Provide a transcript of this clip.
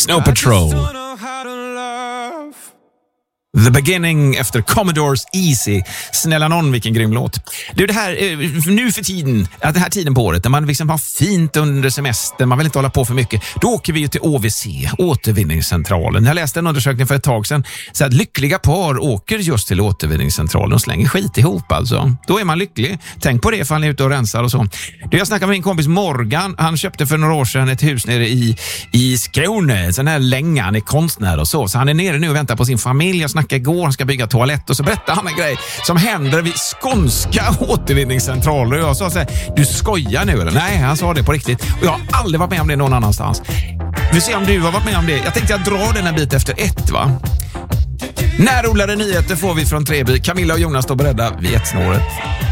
Snow Patrol. The Beginning efter Commodores Easy. Snälla någon, vilken grym låt. Du, det här, nu för tiden, att den här tiden på året, när man liksom har fint under semestern, man vill inte hålla på för mycket, då åker vi ju till OVC, återvinningscentralen. Jag läste en undersökning för ett tag sedan, så att lyckliga par åker just till återvinningscentralen och slänger skit ihop alltså. Då är man lycklig. Tänk på det ifall ni är ute och rensar och så. Du, jag snackade med min kompis Morgan, han köpte för några år sedan ett hus nere i Skåne, sån här länge, han är konstnär och så han är nere nu och väntar på sin familj. Jag snackade igår, han ska bygga toalett och så berättar han en grej som händer vid skånska återvinningscentraler och jag sa så här, du skojar nu eller? Nej, han sa det på riktigt och jag har aldrig varit med om det någon annanstans. Vi får se om du har varit med om det. Jag tänkte jag drar den en bit efter 1, va? Närodlade nyheter får vi från Treby. Camilla och Jonas står beredda vid 1-snåret.